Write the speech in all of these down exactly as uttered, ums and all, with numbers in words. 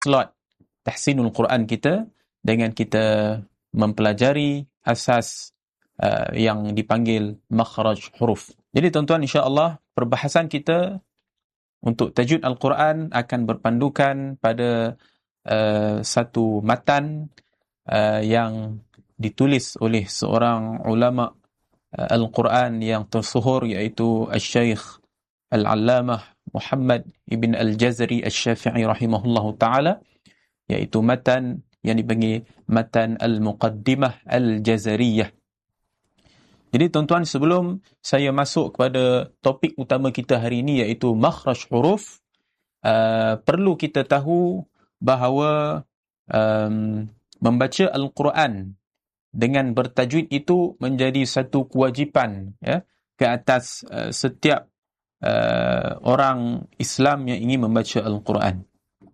slot tahsinul Quran kita dengan kita mempelajari asas uh, yang dipanggil makhraj huruf. Jadi tuan-tuan, insya-Allah perbahasan kita untuk tajwid Al-Quran akan berpandukan pada uh, satu matan uh, yang ditulis oleh seorang ulama uh, Al-Quran yang tersohor, iaitu Al-Syaikh Al-Allamah Muhammad ibn Al-Jazari Al-Syafi'i rahimahullahu ta'ala, iaitu matan yang dipanggil matan Al-Muqaddimah Al-Jazariyah. Jadi tuan-tuan, sebelum saya masuk kepada topik utama kita hari ini, iaitu makhraj huruf, uh, perlu kita tahu bahawa um, membaca Al-Quran dengan bertajwid itu menjadi satu kewajipan, ya, ke atas uh, setiap uh, orang Islam yang ingin membaca Al-Quran.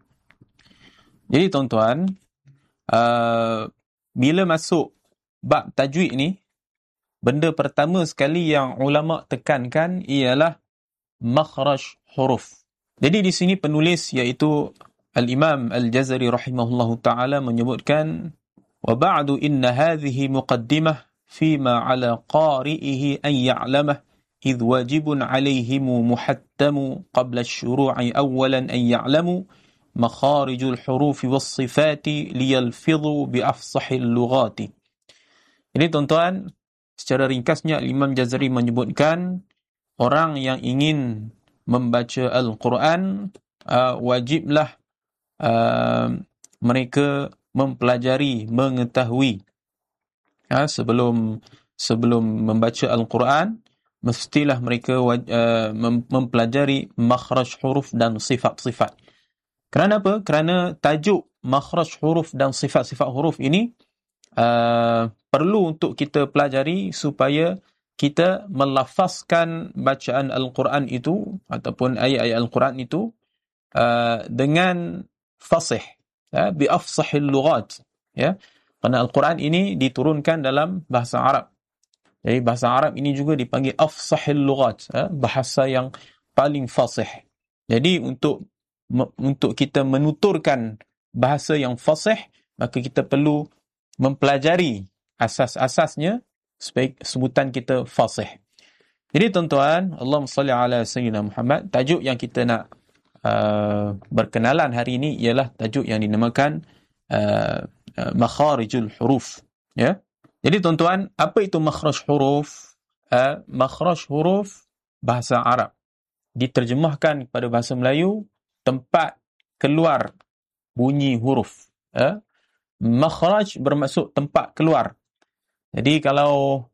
Jadi tuan-tuan, uh, bila masuk bab tajwid ni, benda pertama sekali yang ulama tekankan ialah makhraj huruf. Jadi di sini penulis, iaitu Al-Imam Al-Jazari rahimahullahu ta'ala, menyebutkan wa ba'du inna hadhihi muqaddimah fima ala qari'ihi an ya'lamah idh wajibun alayhimu muhattamu qabla ash-shuru'i awwalan an ya'lamu makharijul hurufi was-sifati liyalfidhu bi afsahil lughati. Jadi tuan-tuan, secara ringkasnya Imam Jazari menyebutkan orang yang ingin membaca Al-Quran uh, wajiblah uh, mereka mempelajari, mengetahui, uh, sebelum sebelum membaca Al-Quran mestilah mereka uh, mempelajari makhraj huruf dan sifat-sifat. Kerana apa? Kerana tajuk makhraj huruf dan sifat-sifat huruf ini uh, perlu untuk kita pelajari supaya kita melafazkan bacaan Al-Quran itu ataupun ayat-ayat Al-Quran itu uh, dengan fasih, ya, bi afsahil lughat, ya. Kerana Al-Quran ini diturunkan dalam bahasa Arab. Jadi bahasa Arab ini juga dipanggil afsahil lughat, ya, bahasa yang paling fasih. Jadi untuk untuk kita menuturkan bahasa yang fasih, maka kita perlu mempelajari asas-asasnya supaya sebutan kita fasih. Jadi tuan-tuan, Allahumma salli ala sayyidina Muhammad, tajuk yang kita nak uh, berkenalan hari ini ialah tajuk yang dinamakan uh, uh, makharijul huruf, ya. Jadi tuan-tuan, apa itu makhraj huruf? Uh, makhraj huruf bahasa Arab diterjemahkan kepada bahasa Melayu tempat keluar bunyi huruf. Eh? Makhraj bermaksud tempat keluar. Jadi kalau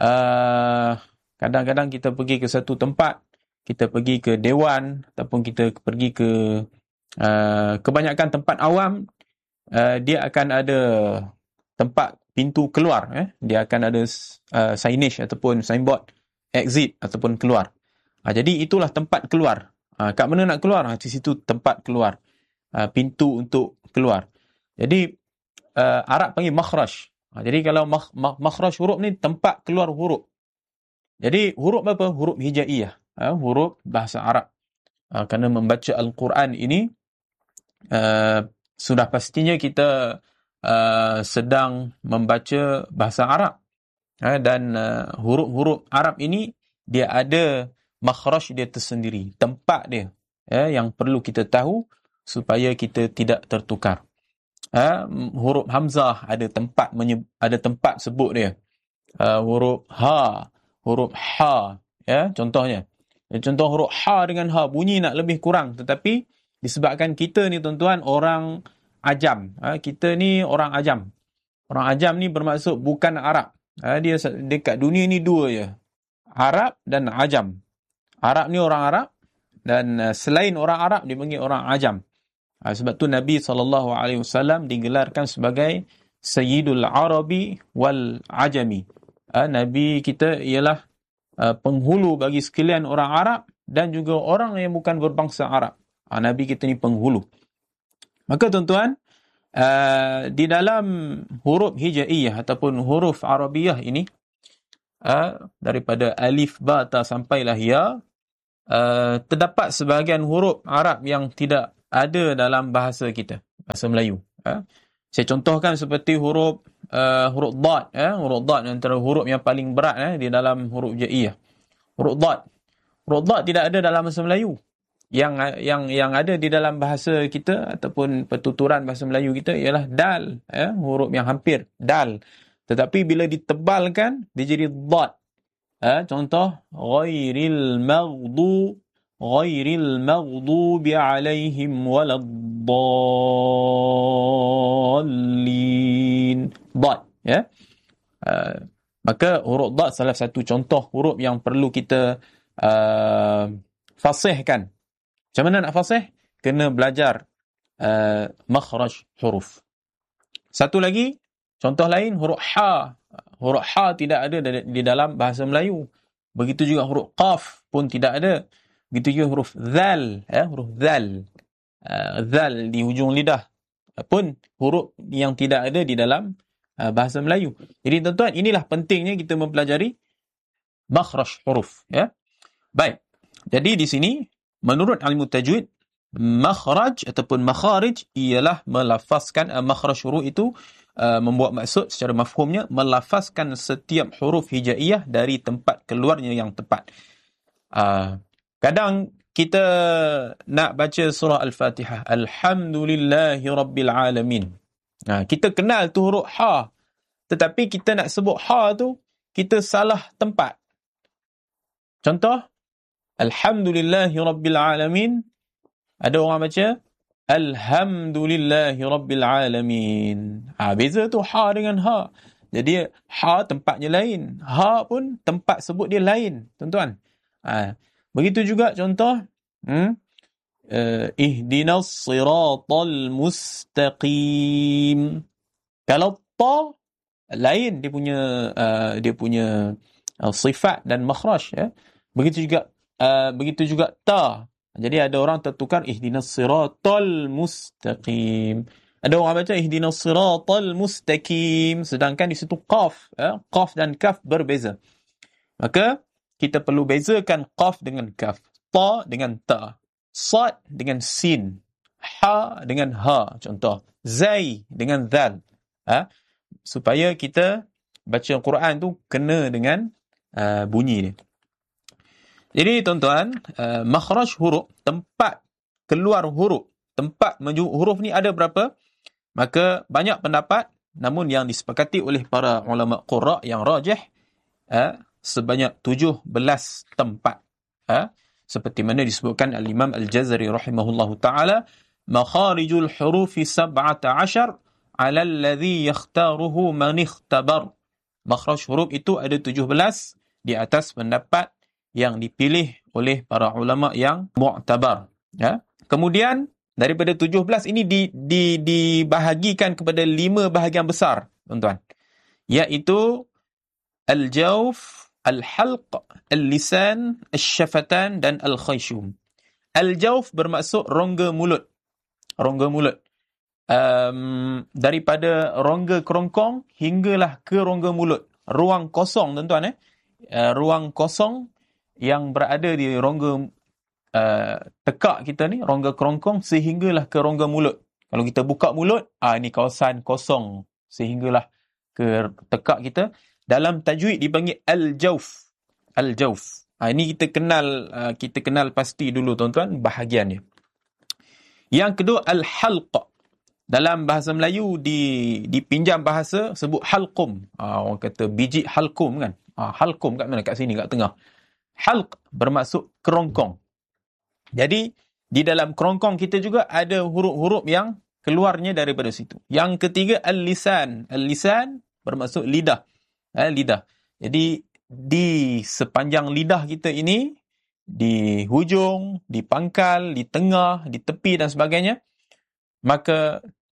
uh, kadang-kadang kita pergi ke satu tempat, kita pergi ke dewan ataupun kita pergi ke uh, kebanyakan tempat awam, uh, dia akan ada tempat pintu keluar. Eh? Dia akan ada uh, signage ataupun signboard exit ataupun keluar. Uh, jadi itulah tempat keluar. Ha, kat mana nak keluar? Ha, di situ tempat keluar. Ha, pintu untuk keluar. Jadi, uh, Arab panggil makhraj. Ha, jadi, kalau mak- mak- makhraj huruf ni tempat keluar huruf. Jadi, huruf apa? Huruf hijaiyah. Ha, huruf bahasa Arab. Ha, kerana membaca Al-Quran ini, uh, sudah pastinya kita uh, sedang membaca bahasa Arab. Ha, dan uh, huruf-huruf Arab ini, dia ada makhraj dia tersendiri, tempat dia, ya, yang perlu kita tahu supaya kita tidak tertukar. Ha, huruf hamzah ada tempat menye- ada tempat sebut dia. Uh, huruf ha, huruf ha, ya, contohnya. Contoh huruf ha dengan ha bunyi nak lebih kurang, tetapi disebabkan kita ni tuan-tuan orang ajam. Ha, kita ni orang ajam. Orang ajam ni bermaksud bukan Arab. Ha, dia dekat dunia ni dua je. Arab dan ajam. Arab ni orang Arab dan uh, selain orang Arab dia panggil orang ajam. Uh, sebab tu Nabi sallallahu alaihi wasallam digelarkan sebagai Sayyidul Arabi wal Ajami. Uh, Nabi kita ialah uh, penghulu bagi sekalian orang Arab dan juga orang yang bukan berbangsa Arab. Uh, Nabi kita ni penghulu. Maka tuan-tuan, uh, di dalam huruf hijaiyah ataupun huruf Arabiyah ini, uh, daripada alif ba ta sampailah ya, Uh, terdapat sebahagian huruf Arab yang tidak ada dalam bahasa kita, bahasa Melayu. Ha? Saya contohkan seperti huruf uh, huruf dad, eh? huruf dad antara huruf yang paling berat eh, di dalam huruf jaiyah. Huruf dad. Huruf dad tidak ada dalam bahasa Melayu. Yang yang yang ada di dalam bahasa kita ataupun pertuturan bahasa Melayu kita ialah dal, eh? huruf yang hampir dal. Tetapi bila ditebalkan dia jadi dad. Eh? Contoh ghairil maghdu ghairil maghdubi alaihim waladdallin. Dad, ya. Uh, maka huruf dad salah satu contoh huruf yang perlu kita uh, fasihkan. Macam mana nak fasih? Kena belajar uh, makhraj huruf. Satu lagi, contoh lain, huruf ha. Huruf ha tidak ada di dalam bahasa Melayu. Begitu juga huruf qaf pun tidak ada. Begitu juga huruf zal, ya, huruf zal. Uh, zal di hujung lidah pun huruf yang tidak ada di dalam uh, bahasa Melayu. Jadi tuan-tuan, inilah pentingnya kita mempelajari makhraj huruf, ya. Baik. Jadi di sini menurut ilmu tajwid, makhraj ataupun makharij ialah melafazkan uh, makhraj huruf itu uh, membuat maksud secara mafhumnya melafazkan setiap huruf hijaiyah dari tempat keluarnya yang tepat. Uh, kadang kita nak baca surah Al-Fatihah, Alhamdulillahi Rabbil Alamin. Uh, kita kenal tu huruf ha, tetapi kita nak sebut ha tu kita salah tempat. Contoh Alhamdulillahi Rabbil Alamin. Ada orang baca Alhamdulillahi Rabbil Alamin. Ha, beza tu ha dengan ha. Jadi ha tempatnya lain. Ha pun tempat sebut dia lain, tuan-tuan. Ha, begitu juga contoh hmm, uh, ihdinas siratal mustaqim. Kalau ta lain dia punya uh, dia punya uh, sifat dan makhraj, ya. Begitu juga Uh, begitu juga ta. Jadi ada orang tertukar ihdinas siratal mustaqim. Ada orang baca ihdinas siratal mustaqim, sedangkan di situ qaf, ya? Qaf dan kaf berbeza. Maka kita perlu bezakan qaf dengan kaf, ta dengan ta, sad dengan sin, ha dengan ha, contoh zai dengan zal, ha? Supaya kita baca Quran tu kena dengan uh, bunyi dia. Jadi tuan-tuan, uh, makhraj huruf, tempat keluar huruf, tempat menuju huruf ni ada berapa? Maka banyak pendapat, namun yang disepakati oleh para ulama qurra yang rajih, uh, sebanyak tujuh belas tempat. Uh, seperti mana disebutkan Al-Imam Al-Jazari rahimahullahu ta'ala, makharijul hurufi sab'ata ashar ala alladhi yakhtaruhu man ikhtabar. Makhraj huruf itu ada tujuh belas di atas pendapat yang dipilih oleh para ulama yang mu'tabar, ya. Kemudian daripada tujuh belas ini di, di, dibahagikan kepada lima bahagian besar, tuan-tuan, iaitu al-jawf, al-halq, al-lisan, al-syafatan dan al-khayshum. Al-jawf bermaksud rongga mulut. Rongga mulut. Um, daripada rongga kerongkong hinggalah ke rongga mulut. Ruang kosong, tuan-tuan, eh. Uh, ruang kosong yang berada di rongga uh, tekak kita ni, rongga kerongkong, sehinggalah ke rongga mulut. Kalau kita buka mulut, ah ini kawasan kosong sehinggalah ke tekak kita. Dalam tajwid dipanggil al-jawf. Al-jawf. Ah ini kita kenal uh, kita kenal pasti dulu, tuan-tuan, bahagiannya. Yang kedua, al-halq. Dalam bahasa Melayu di dipinjam bahasa sebut halqum. Ah orang kata biji halqum kan. Ah halqum kat mana? Kat sini, kat tengah. Halq bermaksud kerongkong. Jadi di dalam kerongkong kita juga ada huruf-huruf yang keluarnya daripada situ. Yang ketiga al-lisan. Al-lisan bermaksud lidah. Eh, lidah. Jadi di sepanjang lidah kita ini, di hujung, di pangkal, di tengah, di tepi dan sebagainya, maka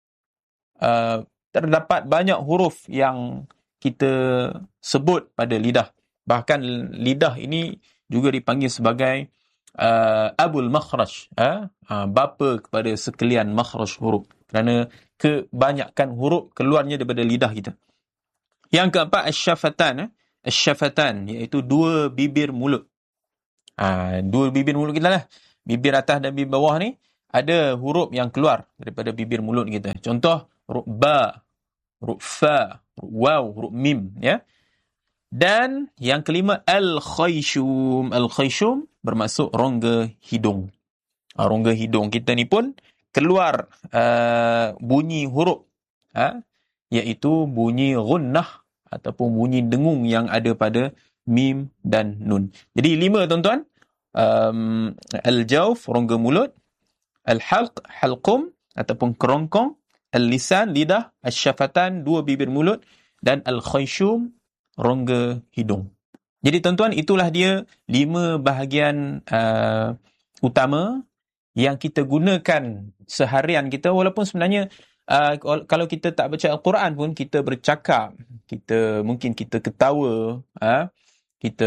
uh, terdapat banyak huruf yang kita sebut pada lidah. Bahkan lidah ini juga dipanggil sebagai uh, Abul Makhraj, uh, uh, bapa kepada sekalian makhraj huruf. Kerana kebanyakan huruf keluarnya daripada lidah kita. Yang keempat, asyafatan. Eh? Asyafatan, iaitu dua bibir mulut. Uh, dua bibir mulut kita lah. Bibir atas dan bibir bawah ni ada huruf yang keluar daripada bibir mulut kita. Contoh, huruf ba, huruf fa, huruf waw, huruf mim, ya. Dan yang kelima, al-khayshum. Al-khayshum bermaksud rongga hidung. Uh, rongga hidung kita ni pun keluar uh, bunyi huruf, uh, iaitu bunyi gunnah ataupun bunyi dengung yang ada pada mim dan nun. Jadi lima tuan-tuan. Um, al-jawf, rongga mulut. Al-halq, halqum ataupun kerongkong. Al-lisan, lidah. Al-syafatan, dua bibir mulut. Dan al-khayshum, rongga hidung. Jadi tuan-tuan, itulah dia lima bahagian uh, utama yang kita gunakan seharian kita, walaupun sebenarnya uh, kalau kita tak baca Al-Quran pun kita bercakap, kita mungkin kita ketawa, uh, kita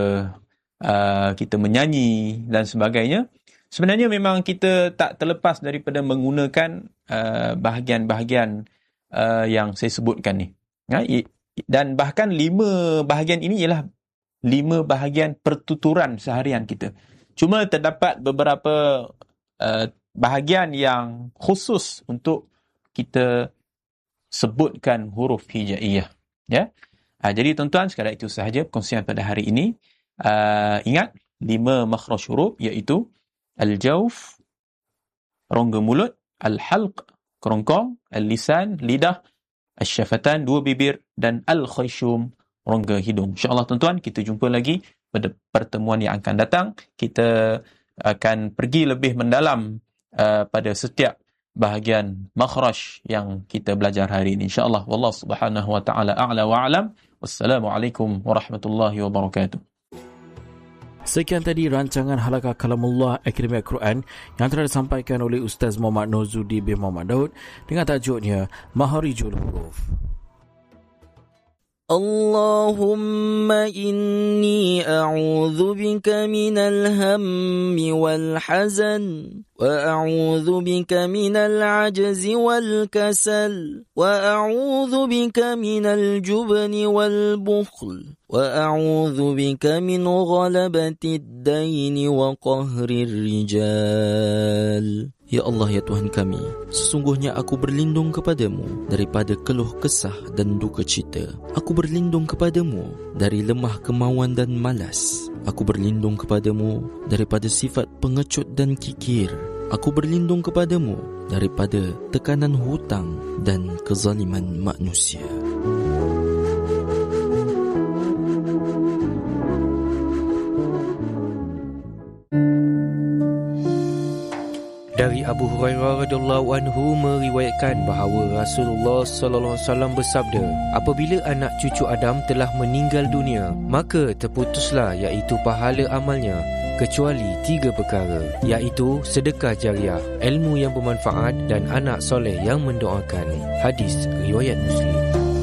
uh, kita menyanyi dan sebagainya. Sebenarnya memang kita tak terlepas daripada menggunakan uh, bahagian-bahagian uh, yang saya sebutkan ni. Uh, Dan bahkan lima bahagian ini ialah lima bahagian pertuturan seharian kita. Cuma terdapat beberapa uh, bahagian yang khusus untuk kita sebutkan huruf hijaiyah. Ya. Uh, jadi tuan-tuan, sekadar itu sahaja perkongsian pada hari ini. Uh, ingat, lima makhraj huruf iaitu al-jawf, rongga mulut, al-halq, kerongkong, al-lisan, lidah, al-syafatan, dua bibir, dan al-khayshum, rongga hidung. InsyaAllah tuan-tuan, kita jumpa lagi pada pertemuan yang akan datang. Kita akan pergi lebih mendalam uh, pada setiap bahagian makhraj yang kita belajar hari ini. InsyaAllah. Wallahu subhanahu wa ta'ala a'la wa a'lam. Wassalamualaikum warahmatullahi wabarakatuh. Sekian tadi rancangan Halaqah Kalamullah Akademi Al-Quran yang telah disampaikan oleh Ustaz Muhammad Nurzuddin bin Muhammad Daud dengan tajuknya Maharijul Huruf. اللهم إني أعوذ بك من الهم والحزن وأعوذ بك من العجز والكسل وأعوذ بك من الجبن والبخل وأعوذ بك من غلبة الدين وقهر الرجال. Ya Allah, ya Tuhan kami, sesungguhnya aku berlindung kepadamu daripada keluh kesah dan duka cita. Aku berlindung kepadamu dari lemah kemauan dan malas. Aku berlindung kepadamu daripada sifat pengecut dan kikir. Aku berlindung kepadamu daripada tekanan hutang dan kezaliman manusia. Dari Abu Hurairah radhiyallahu anhu meriwayatkan bahawa Rasulullah sallallahu alaihi wasallam bersabda, apabila anak cucu Adam telah meninggal dunia, maka terputuslah iaitu pahala amalnya, kecuali tiga perkara, iaitu sedekah jariah, ilmu yang bermanfaat dan anak soleh yang mendoakan. Hadis riwayat Muslim.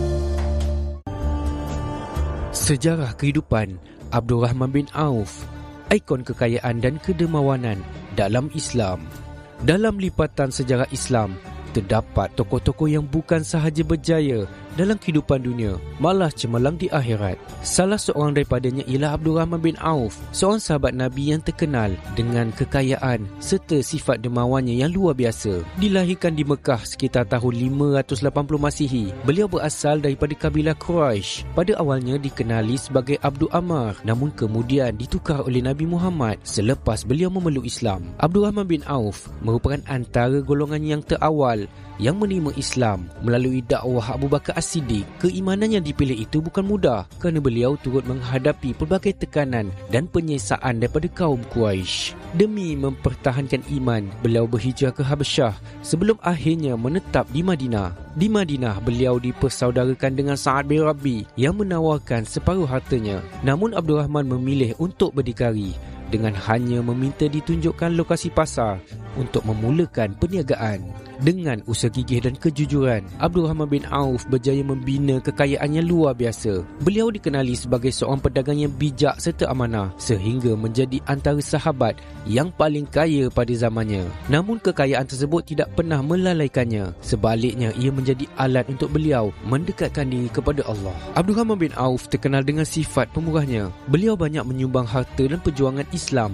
Sejarah kehidupan Abdurrahman bin Auf, ikon kekayaan dan kedermawanan dalam Islam. Dalam lipatan sejarah Islam, terdapat tokoh-tokoh yang bukan sahaja berjaya dalam kehidupan dunia, malah cemerlang di akhirat. Salah seorang daripadanya ialah Abdurrahman bin Auf, seorang sahabat Nabi yang terkenal dengan kekayaan serta sifat dermawannya yang luar biasa. Dilahirkan di Mekah sekitar tahun lima ratus lapan puluh Masihi. Beliau berasal daripada kabilah Quraisy. Pada awalnya dikenali sebagai Abdul Ammar, namun kemudian ditukar oleh Nabi Muhammad selepas beliau memeluk Islam. Abdurrahman bin Auf merupakan antara golongan yang terawal yang menerima Islam melalui dakwah Abu Bakar As-Siddiq. Keimanan yang dipilih itu bukan mudah kerana beliau turut menghadapi pelbagai tekanan dan penyiksaan daripada kaum Quraisy. Demi mempertahankan iman, beliau berhijrah ke Habasyah sebelum akhirnya menetap di Madinah. Di Madinah, beliau dipersaudarakan dengan Sa'ad bin Rabi yang menawarkan separuh hartanya. Namun Abdurrahman memilih untuk berdikari dengan hanya meminta ditunjukkan lokasi pasar untuk memulakan perniagaan. Dengan usaha gigih dan kejujuran, Abdurrahman bin Auf berjaya membina kekayaan yang luar biasa. Beliau dikenali sebagai seorang pedagang yang bijak serta amanah, sehingga menjadi antara sahabat yang paling kaya pada zamannya. Namun kekayaan tersebut tidak pernah melalaikannya. Sebaliknya, ia menjadi alat untuk beliau mendekatkan diri kepada Allah. Abdurrahman bin Auf terkenal dengan sifat pemurahnya. Beliau banyak menyumbang harta dan perjuangan Islam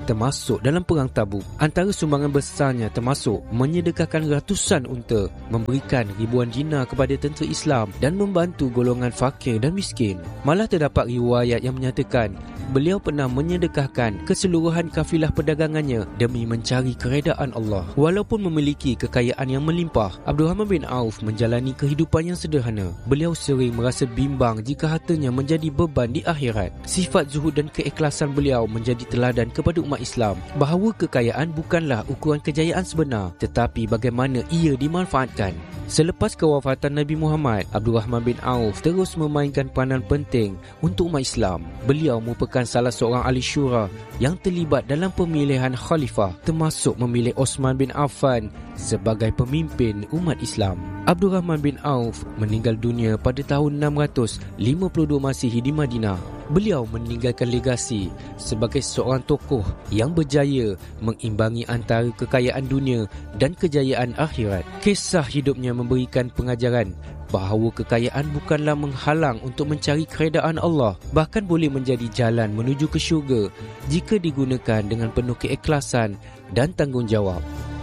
termasuk dalam perang Tabuk. Antara sumbangan besarnya termasuk menyedekahkan ratusan unta, memberikan ribuan dinar kepada tentera Islam dan membantu golongan fakir dan miskin. Malah terdapat riwayat yang menyatakan beliau pernah menyedekahkan keseluruhan kafilah perdagangannya demi mencari keredaan Allah. Walaupun memiliki kekayaan yang melimpah, Abdul Rahman bin Auf menjalani kehidupan yang sederhana. Beliau sering merasa bimbang jika hartanya menjadi beban di akhirat. Sifat zuhud dan keikhlasan beliau menjadi teladan kepada umat Islam bahawa kekayaan bukanlah ukuran kejayaan sebenar, tetapi bagaimana ia dimanfaatkan. Selepas kewafatan Nabi Muhammad, Abdul Rahman bin Auf terus memainkan peranan penting untuk umat Islam. Beliau merupakan salah seorang ahli syura yang terlibat dalam pemilihan khalifah, termasuk memilih Osman bin Affan sebagai pemimpin umat Islam. Abdul Rahman bin Auf meninggal dunia pada tahun enam ratus lima puluh dua Masihi di Madinah. Beliau meninggalkan legasi sebagai seorang tokoh yang berjaya mengimbangi antara kekayaan dunia dan kejayaan akhirat. Kisah hidupnya memberikan pengajaran bahawa kekayaan bukanlah menghalang untuk mencari keredaan Allah, bahkan boleh menjadi jalan menuju ke syurga jika digunakan dengan penuh keikhlasan dan tanggungjawab.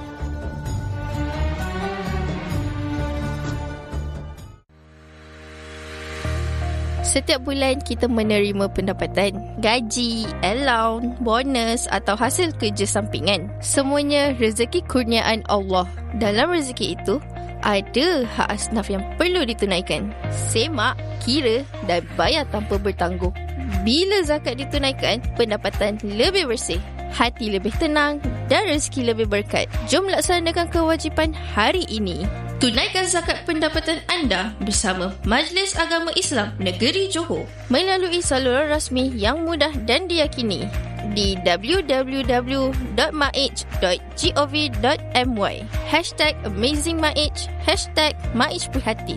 Setiap bulan kita menerima pendapatan, gaji, allowance, bonus atau hasil kerja sampingan. Semuanya rezeki kurniaan Allah. Dalam rezeki itu, ada hak asnaf yang perlu ditunaikan. Semak, kira dan bayar tanpa bertangguh. Bila zakat ditunaikan, pendapatan lebih bersih, hati lebih tenang dan rezeki lebih berkat. Jom laksanakan kewajipan hari ini. Tunaikan zakat pendapatan anda bersama Majlis Agama Islam Negeri Johor melalui saluran rasmi yang mudah dan diyakini di w w w dot maij dot gov dot my. Hashtag AmazingMaij, hashtag Maij Prihatin.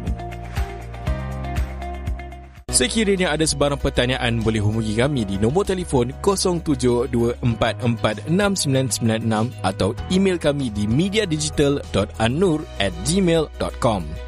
Sekiranya ada sebarang pertanyaan, boleh hubungi kami di nombor telefon kosong tujuh dua empat empat enam sembilan sembilan enam atau email kami di mediadigital dot annur at gmail dot com.